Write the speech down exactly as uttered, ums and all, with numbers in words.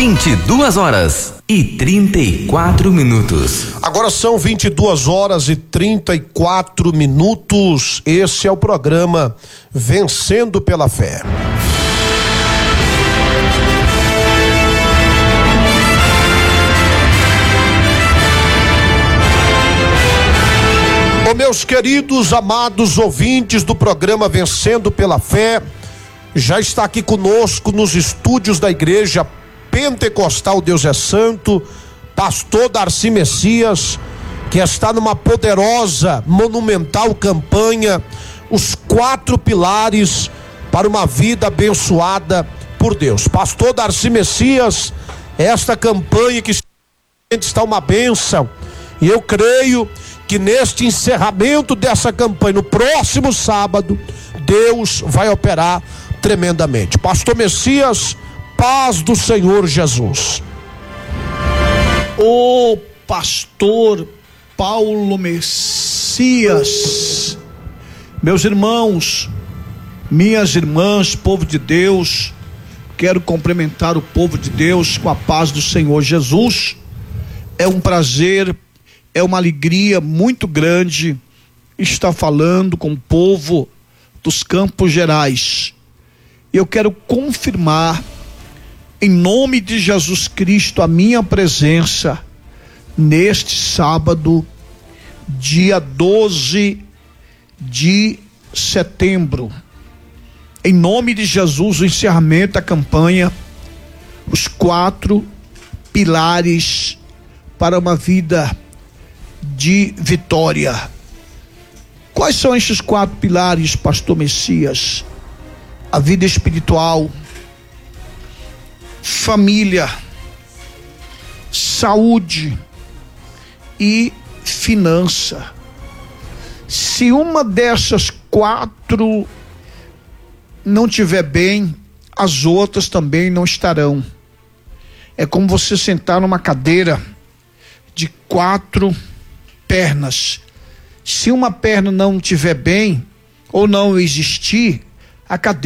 vinte e duas horas e trinta e quatro minutos. Agora são vinte e duas horas e trinta e quatro minutos. Esse é o programa Vencendo pela Fé. Ô, meus queridos, amados ouvintes do programa Vencendo pela Fé, já está aqui conosco nos estúdios da Igreja Pentecostal Deus é Santo, pastor Darcy Messias, que está numa poderosa, monumental campanha, os quatro pilares para uma vida abençoada por Deus. Pastor Darcy Messias, esta campanha que está uma bênção, e eu creio que neste encerramento dessa campanha, no próximo sábado, Deus vai operar tremendamente. Pastor Messias, paz do Senhor Jesus. O pastor Paulo Messias, meus irmãos, minhas irmãs, povo de Deus, quero cumprimentar o povo de Deus com a paz do Senhor Jesus. É um prazer, é uma alegria muito grande estar falando com o povo dos Campos Gerais. Eu quero confirmar, em nome de Jesus Cristo, a minha presença neste sábado, dia doze de setembro. Em nome de Jesus, o encerramento da campanha, os quatro pilares para uma vida de vitória. Quais são esses quatro pilares, pastor Messias? A vida espiritual, família, saúde e finança. Se uma dessas quatro não estiver bem, as outras também não estarão. É como você sentar numa cadeira de quatro pernas. Se uma perna não estiver bem ou não existir, a cadeira